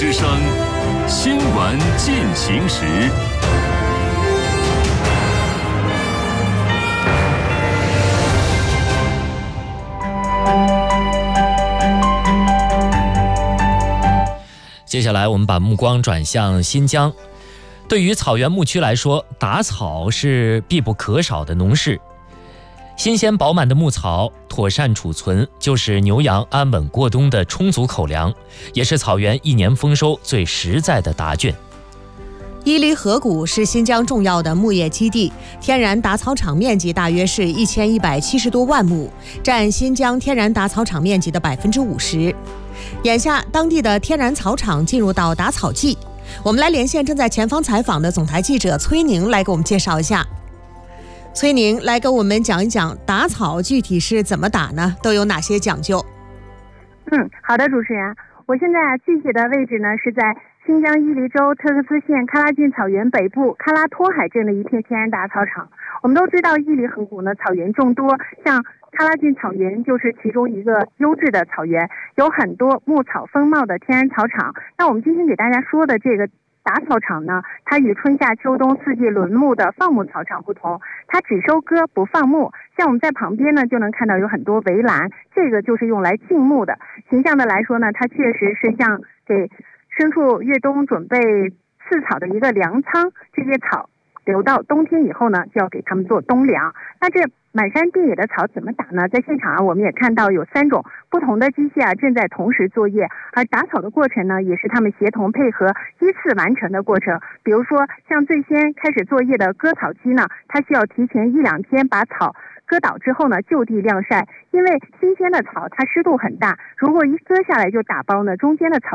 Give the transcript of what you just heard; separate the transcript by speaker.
Speaker 1: 之声，新闻进行时。
Speaker 2: 接下来我们把目光转向新疆。对于草原牧区来说，打草是必不可少的农事。新鲜饱满的牧草妥善储存，就是牛羊安稳过冬的充足口粮，也是草原一年丰收最实在的答卷。
Speaker 3: 伊犁河谷是新疆重要的牧业基地，天然打草场面积大约是1170多万亩，占新疆天然打草场面积的50%。眼下，当地的天然草场进入到打草季，我们来连线正在前方采访的总台记者崔宁来给我们介绍一下。崔宁来给我们讲一讲打草具体是怎么打呢？都有哪些讲究？
Speaker 4: 好的，主持人，我现在具体的位置呢是在新疆伊犁州特克斯县喀拉峻草原北部喀拉托海镇的一片天然打草场。我们都知道伊犁河谷呢草原众多，像喀拉峻草原就是其中一个优质的草原，有很多牧草丰茂的天然草场。那我们今天给大家说的这个打草场呢，它与春夏秋冬四季轮牧的放牧草场不同，它只收割不放牧。像我们在旁边呢就能看到有很多围栏，这个就是用来静牧的。形象的来说呢，它确实是像给牲畜越冬准备饲草的一个粮仓，这些草留到冬天以后呢，就要给他们做冬粮。那这满山遍野的草怎么打呢？在现场我们也看到有3种不同的机械正在同时作业，而打草的过程呢，也是他们协同配合依次完成的过程。比如说，像最先开始作业的割草机呢，它需要提前1-2天把草割倒之后呢，就地晾晒，因为新鲜的草它湿度很大，如果一割下来就打包呢，中间的草